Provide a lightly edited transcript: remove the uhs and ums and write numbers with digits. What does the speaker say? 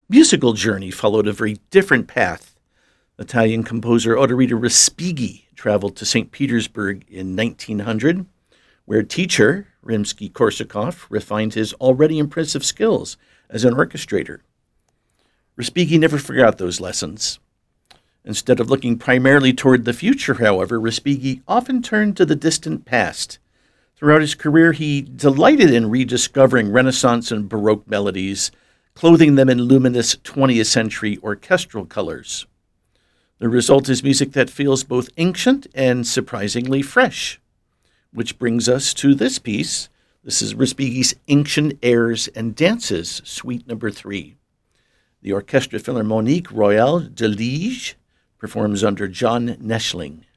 musical journey followed a very different path. Italian composer Otorino Respighi traveled to St. Petersburg in 1900, where teacher Rimsky-Korsakov refined his already impressive skills as an orchestrator. Respighi never forgot those lessons. Instead of looking primarily toward the future, however, Respighi often turned to the distant past. Throughout his career, he delighted in rediscovering Renaissance and Baroque melodies, clothing them in luminous 20th century orchestral colors. The result is music that feels both ancient and surprisingly fresh. Which brings us to this piece. This is Respighi's Ancient Airs and Dances, Suite Number 3. The Orchestre Philharmonique Royale de Liege performs under John Neschling.